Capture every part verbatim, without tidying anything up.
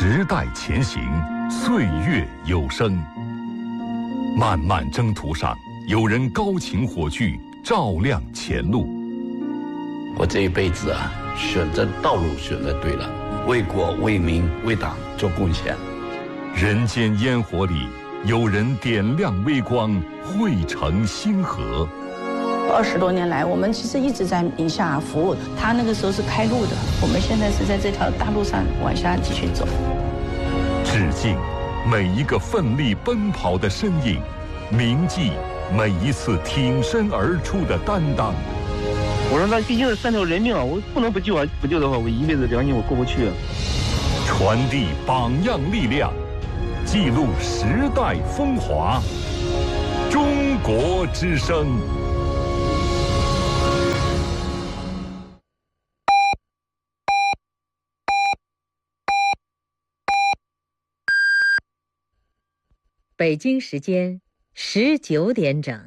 时代前行，岁月有声。漫漫征途上，有人高擎火炬，照亮前路。 我这一辈子啊，选择道路选择对了，为国为民为党做贡献。 人间烟火里，有人点亮微光，汇成星河。 二十多年来，我们其实一直在宁夏服务。他那个时候是开路的，我们现在是在这条大路上往下继续走。 致敬每一个奋力奔跑的身影，铭记每一次挺身而出的担当。 我说那毕竟是三条人命啊，我不能不救啊！不救的话，我一辈子良心我过不去啊。 传递榜样力量，记录时代风华。中国之声。 北京时间十九点整。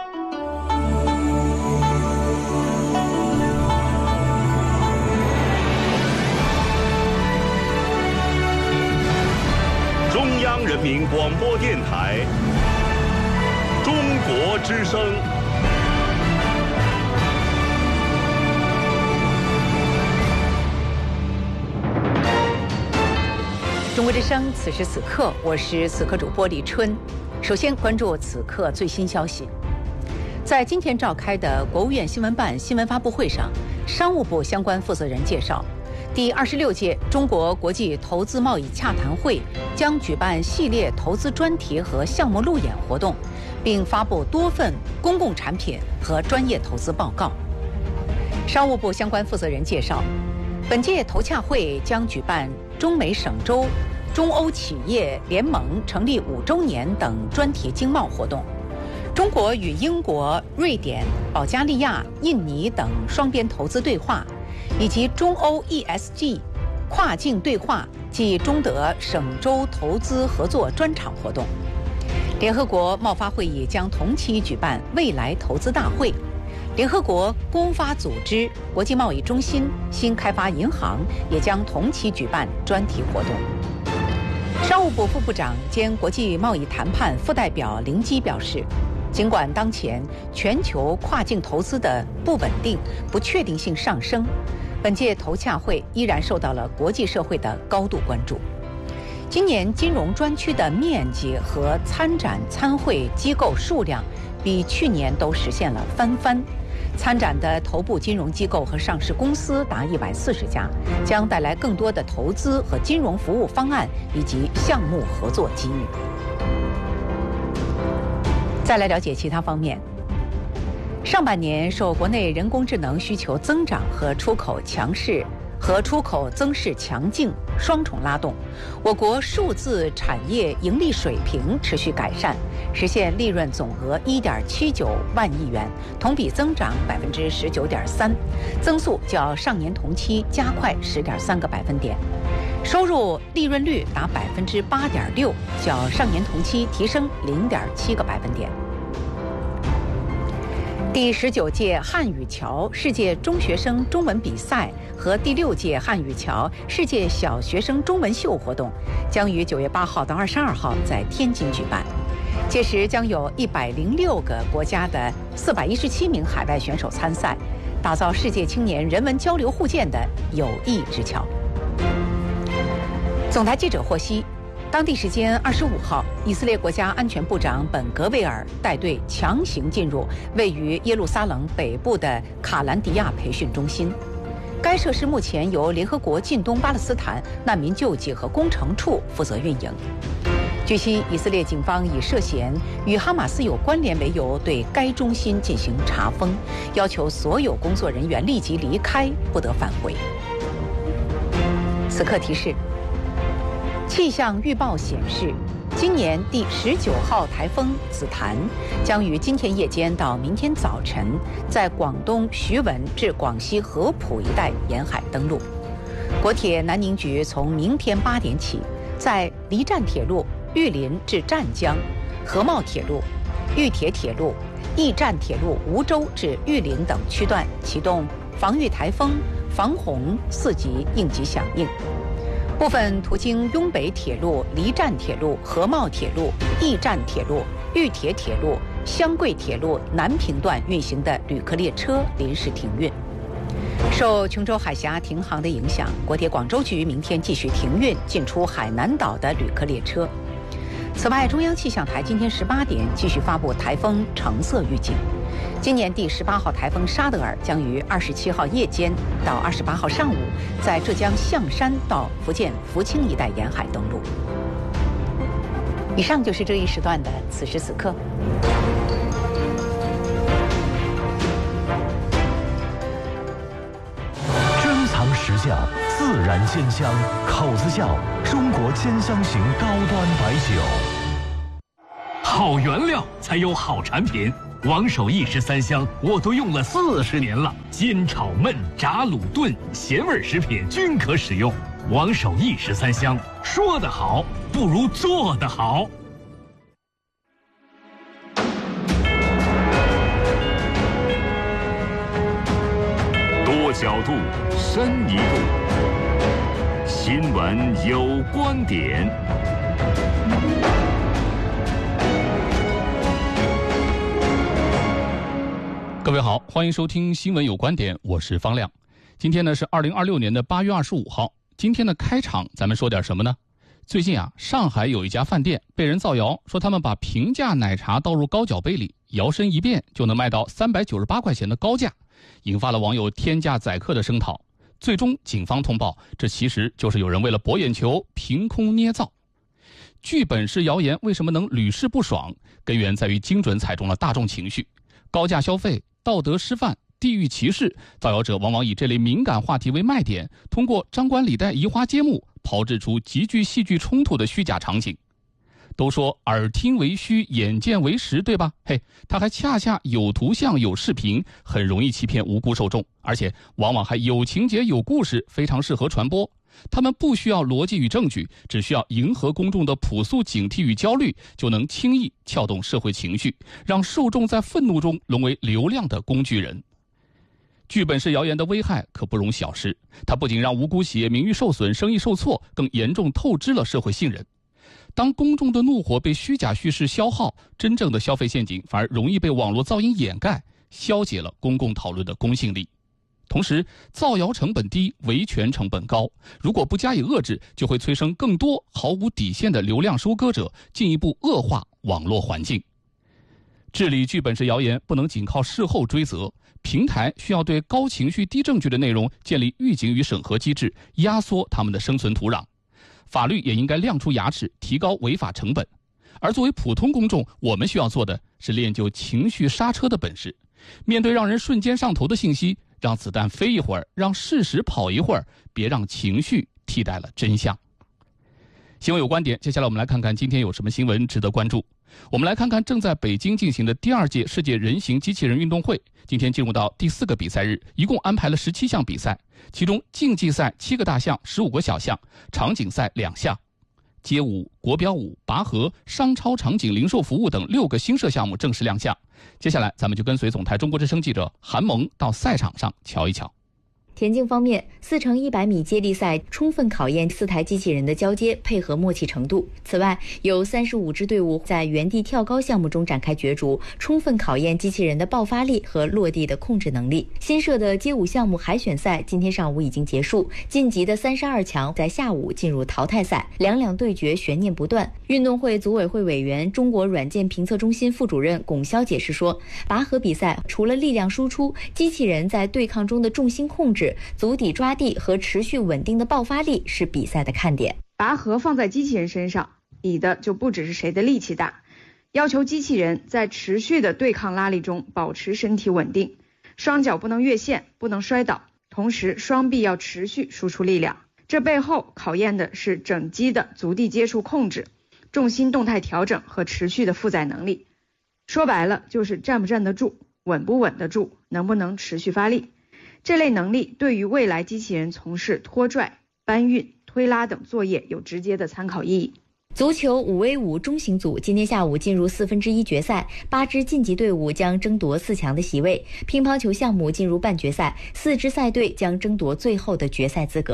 中央人民广播电台，中国之声。 中国之声，此时此刻，我是此刻主播李春。首先关注此刻最新消息。在今天召开的国务院新闻办新闻发布会上，商务部相关负责人介绍，第二十六届中国国际投资贸易洽谈会将举办系列投资专题和项目路演活动，并发布多份公共产品和专业投资报告。商务部相关负责人介绍，本届投洽会将举办中美省州、中欧企业联盟成立五周年等专题经贸活动。中国与英国、瑞典、保加利亚、印尼等双边投资对话，以及中欧 E S G 跨境对话暨中德省州投资合作专场活动。联合国贸发会议将同期举办未来投资大会。联合国公发组织、国际贸易中心、新开发银行也将同期举办专题活动。商务部副部长兼国际贸易谈判副代表林基表示，尽管当前全球跨境投资的不稳定、不确定性上升，本届投洽会依然受到了国际社会的高度关注。今年金融专区的面积和参展参会机构数量比去年都实现了翻番。参展的头部金融机构和上市公司达一百四十家，将带来更多的投资和金融服务方案以及项目合作机遇。再来了解其他方面。上半年受国内人工智能需求增长和出口强势和出口增势强劲双重拉动，我国数字产业盈利水平持续改善，实现利润总额一点七九万亿元，同比增长百分之十九点三，增速较上年同期加快十点三个百分点，收入利润率达百分之八点六，较上年同期提升零点七个百分点。第十九届汉语桥世界中学生中文比赛和第六届汉语桥世界小学生中文秀活动将于九月八号到二十二号在天津举办，届时将有一百零六个国家的四百一十七名海外选手参赛，打造世界青年人文交流互鉴的友谊之桥。总台记者获悉，当地时间二十五号，以色列国家安全部长本·格维尔带队强行进入位于耶路撒冷北部的卡兰迪亚培训中心。该设施目前由联合国近东巴勒斯坦难民救济和工程处负责运营。据悉，以色列警方以涉嫌与哈马斯有关联为由，对该中心进行查封，要求所有工作人员立即离开，不得返回。此刻提示。气象预报显示，今年第十九号台风紫檀将于今天夜间到明天早晨在广东徐闻至广西合浦一带沿海登陆。国铁南宁局从明天八点起，在离站铁路玉林至湛江、合茂铁路、豫铁铁路、驿站铁路梧州至玉林等区段启动防御台风、防洪四级应急响应。 部分途经雍北铁路、离站铁路、合茂铁路、驿站铁路、玉铁铁路、湘桂铁路南平段运行的旅客列车临时停运。受琼州海峡停航的影响，国铁广州局明天继续停运进出海南岛的旅客列车。此外，中央气象台今天十八点继续发布台风橙色预警。今年第十八号台风沙德尔将于二十七号夜间到二十八号上午，在浙江象山到福建福清一带沿海登陆。以上就是这一时段的此时此刻。 珍藏时效，自然鲜香，口子窖中国兼香型高端白酒。 好原料才有好产品。王守义十三香我都用了四十年了，煎炒焖炸卤炖咸味食品均可使用。王守义十三香，说得好不如做得好。 多角度，深一度，新闻有观点。 各位好，欢迎收听新闻有观点，我是方亮。今天呢是二零二六年的八月二十五号。今天的开场咱们说点什么呢？最近啊，上海有一家饭店被人造谣说他们把平价奶茶倒入高脚杯里，摇身一变就能卖到三百九十八块钱的高价，引发了网友天价宰客的声讨。最终警方通报，这其实就是有人为了博眼球凭空捏造。剧本式谣言为什么能屡试不爽？根源在于精准踩中了大众情绪。高价消费、道德失范、地域歧视，造谣者往往以这类敏感话题为卖点，通过张冠李戴、移花接木，炮制出极具戏剧冲突的虚假场景。都说耳听为虚，眼见为实，对吧？嘿，它还恰恰有图像、有视频，很容易欺骗无辜受众，而且往往还有情节、有故事，非常适合传播。他们不需要逻辑与证据，只需要迎合公众的朴素警惕与焦虑，就能轻易撬动社会情绪，让受众在愤怒中沦为流量的工具人。剧本式谣言的危害可不容小视，它不仅让无辜企业名誉受损、生意受挫，更严重透支了社会信任。当公众的怒火被虚假叙事消耗，真正的消费陷阱反而容易被网络噪音掩盖，消解了公共讨论的公信力。同时，造谣成本低，维权成本高，如果不加以遏制，就会催生更多毫无底线的流量收割者，进一步恶化网络环境。治理剧本式谣言不能仅靠事后追责，平台需要对高情绪、低证据的内容建立预警与审核机制，压缩他们的生存土壤。法律也应该亮出牙齿，提高违法成本。而作为普通公众，我们需要做的是练就情绪刹车的本事。面对让人瞬间上头的信息，让子弹飞一会儿，让事实跑一会儿，别让情绪替代了真相。新闻有观点，接下来我们来看看今天有什么新闻值得关注。我们来看看正在北京进行的第二届世界人形机器人运动会，今天进入到第四个比赛日，一共安排了十七项比赛，其中竞技赛七个大项，十五个小项，场景赛两项。街舞、国标舞、拔河、商超场景零售服务等六个新设项目正式亮相。接下来咱们就跟随总台中国之声记者韩萌到赛场上瞧一瞧。 田径方面，四乘一百米接力赛充分考验四台机器人的交接配合默契程度。此外，有三十五支队伍在原地跳高项目中展开角逐，充分考验机器人的爆发力和落地的控制能力。新设的街舞项目海选赛今天上午已经结束，晋级的三十二强在下午进入淘汰赛，两两对决悬念不断。运动会组委会委员、中国软件评测中心副主任龚潇解释说，拔河比赛除了力量输出，机器人在对抗中的重心控制、足底抓地和持续稳定的爆发力是比赛的看点。 拔河放在机器人身上，比的就不只是谁的力气大，要求机器人在持续的对抗拉力中保持身体稳定，双脚不能越线，不能摔倒，同时双臂要持续输出力量。这背后考验的是整机的足地接触控制、重心动态调整和持续的负载能力。说白了就是站不站得住，稳不稳得住，能不能持续发力。这类能力对于未来机器人从事拖拽、搬运、推拉等作业有直接的参考意义。 足球五 v 五中型组今天下午进入四分之一决赛，八支晋级队伍将争夺四强的席位。乒乓球项目进入半决赛，四支赛队将争夺最后的决赛资格。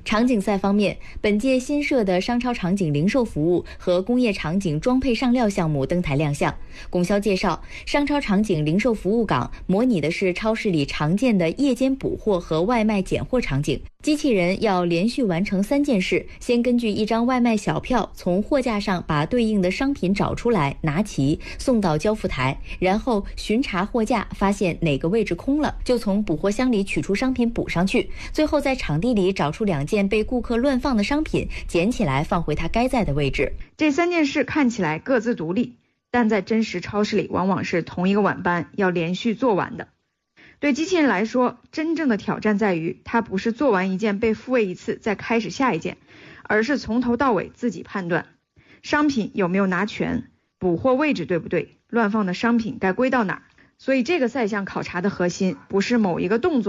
场景赛方面，本届新设的商超场景零售服务和工业场景装配上料项目登台亮相。龚潇介绍，商超场景零售服务岗模拟的是超市里常见的夜间补货和外卖拣货场景。机器人要连续完成三件事：先根据一张外卖小票从货架上把对应的商品找出来，拿齐，送到交付台，然后巡查货架，发现哪个位置空了，就从补货箱里取出商品补上去，最后在场地里找出两件被顾客乱放的商品，捡起来放回它该在的位置。 这三件事看起来各自独立，但在真实超市里往往是同一个晚班要连续做完的。对机器人来说，真正的挑战在于它不是做完一件被复位一次再开始下一件，而是从头到尾自己判断商品有没有拿全，补货位置对不对，乱放的商品该归到哪儿。所以这个赛项考察的核心不是某一个动作